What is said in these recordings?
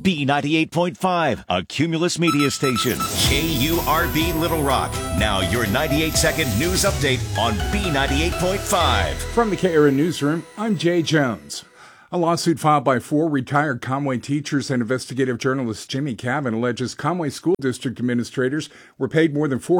B98.5, a Cumulus media station. KURV Little Rock. Now your 98-second news update on B98.5. From the KRN Newsroom, I'm Jay Jones. A lawsuit filed by 4 retired Conway teachers and investigative journalist Jimmy Cavan alleges Conway School District administrators were paid more than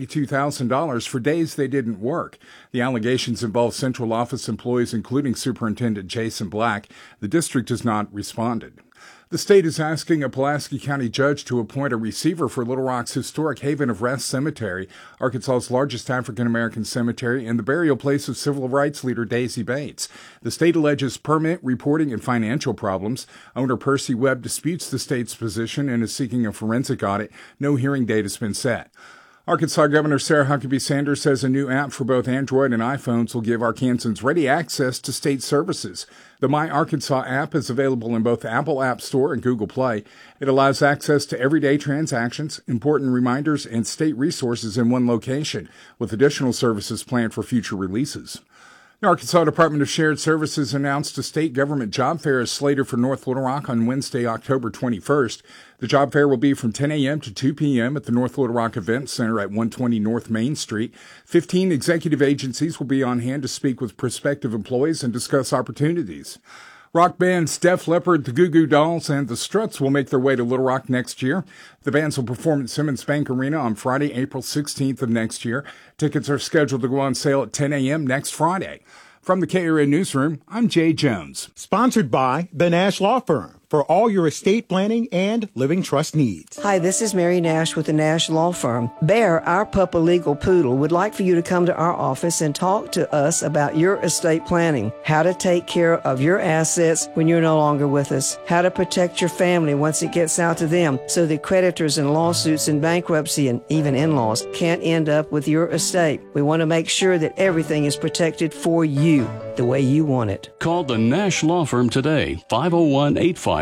$482,000 for days they didn't work. The allegations involve central office employees, including Superintendent Jason Black. The district has not responded. The state is asking a Pulaski County judge to appoint a receiver for Little Rock's historic Haven of Rest Cemetery, Arkansas's largest African-American cemetery, and the burial place of civil rights leader Daisy Bates. The state alleges permit, reporting, and financial problems. Owner Percy Webb disputes the state's position and is seeking a forensic audit. No hearing date has been set. Arkansas Governor Sarah Huckabee Sanders says a new app for both Android and iPhones will give Arkansans ready access to state services. The My Arkansas app is available in both the Apple App Store and Google Play. It allows access to everyday transactions, important reminders, and state resources in one location, with additional services planned for future releases. The Arkansas Department of Shared Services announced a state government job fair is slated for North Little Rock on Wednesday, October 21st. The job fair will be from 10 a.m. to 2 p.m. at the North Little Rock Event Center at 120 North Main Street. 15 executive agencies will be on hand to speak with prospective employees and discuss opportunities. Rock bands Def Leppard, the Goo Goo Dolls, and the Struts will make their way to Little Rock next year. The bands will perform at Simmons Bank Arena on Friday, April 16th of next year. Tickets are scheduled to go on sale at 10 a.m. next Friday. From the KRN Newsroom, I'm Jay Jones. Sponsored by the Nash Law Firm for all your estate planning and living trust needs. Hi, this is Mary Nash with the Nash Law Firm. Bear, our Puppa Legal Poodle, would like for you to come to our office and talk to us about your estate planning, how to take care of your assets when you're no longer with us, how to protect your family once it gets out to them so that creditors and lawsuits and bankruptcy and even in-laws can't end up with your estate. We want to make sure that everything is protected for you the way you want it. Call the Nash Law Firm today, 501-851-0040.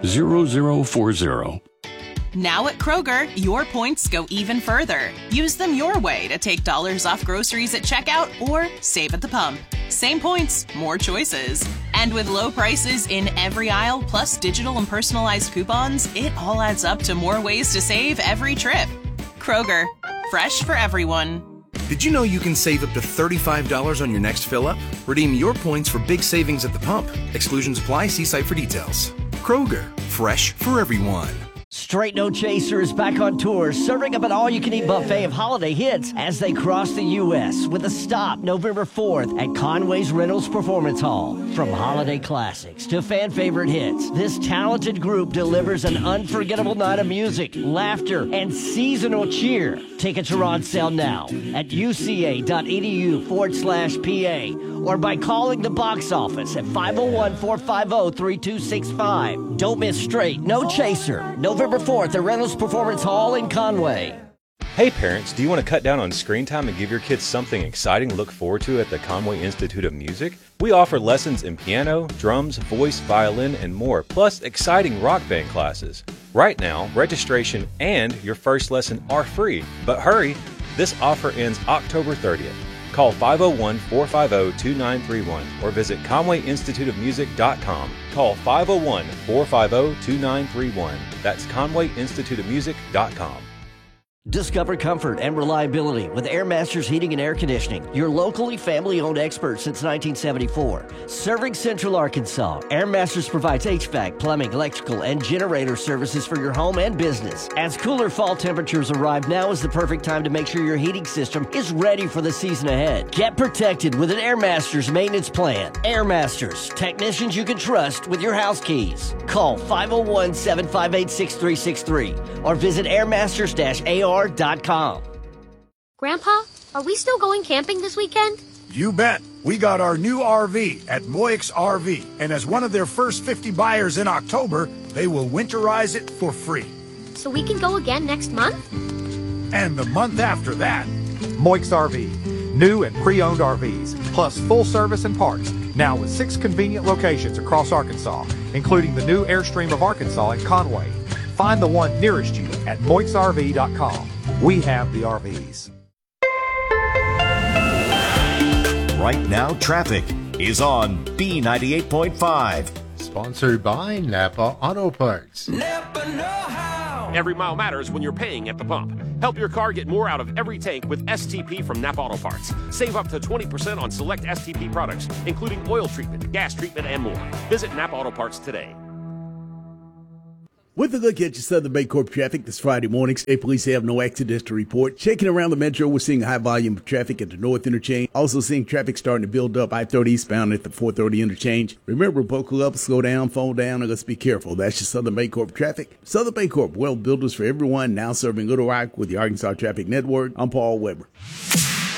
Now at Kroger, your points go even further. Use them your way to take dollars off groceries at checkout or save at the pump. Same points, more choices. And with low prices in every aisle, plus digital and personalized coupons, it all adds up to more ways to save every trip. Kroger, fresh for everyone. Did you know you can save up to $35 on your next fill-up? Redeem your points for big savings at the pump. Exclusions apply. See site for details. Kroger, fresh for everyone. Straight No Chaser is back on tour, serving up an all-you-can-eat buffet of holiday hits as they cross the U.S. with a stop November 4th at Conway's Reynolds Performance Hall. From holiday classics to fan-favorite hits, this talented group delivers an unforgettable night of music, laughter, and seasonal cheer. Tickets are on sale now at uca.edu/PA or by calling the box office at 501-450-3265. Don't miss Straight No Chaser, November 4th at Reynolds Performance Hall in Conway. Hey parents, do you want to cut down on screen time and give your kids something exciting to look forward to at the Conway Institute of Music? We offer lessons in piano, drums, voice, violin, and more, plus exciting rock band classes. Right now, registration and your first lesson are free. But hurry, this offer ends October 30th. Call 501-450-2931 or visit ConwayInstituteOfMusic.com. Call 501-450-2931. That's ConwayInstituteOfMusic.com. Discover comfort and reliability with Air Masters Heating and Air Conditioning, your locally family-owned expert since 1974. Serving Central Arkansas, Air Masters provides HVAC, plumbing, electrical, and generator services for your home and business. As cooler fall temperatures arrive, now is the perfect time to make sure your heating system is ready for the season ahead. Get protected with an Air Masters maintenance plan. Air Masters, technicians you can trust with your house keys. Call 501-758-6363 or visit airmasters-ar.com. Grandpa, are we still going camping this weekend? You bet. We got our new RV at Moix RV, and as one of their first 50 buyers in October, they will winterize it for free. So we can go again next month? And the month after that. Moix RV, new and pre-owned RVs, plus full service and parts, now with 6 convenient locations across Arkansas, including the new Airstream of Arkansas in Conway. Find the one nearest you at moixrv.com. We have the RVs. Right now, traffic is on B98.5. Sponsored by Napa Auto Parts. Napa know-how. Every mile matters when you're paying at the pump. Help your car get more out of every tank with STP from Napa Auto Parts. Save up to 20% on select STP products, including oil treatment, gas treatment, and more. Visit Napa Auto Parts today. With a look at your Southern Baycorp traffic this Friday morning, state police have no accidents to report. Checking around the metro, we're seeing a high volume of traffic at the North Interchange. Also seeing traffic starting to build up I-30 eastbound at the 430 Interchange. Remember, buckle up, slow down, fall down, and let's be careful. That's your Southern Baycorp traffic. Southern Baycorp, well builders for everyone, now serving Little Rock with the Arkansas Traffic Network. I'm Paul Weber.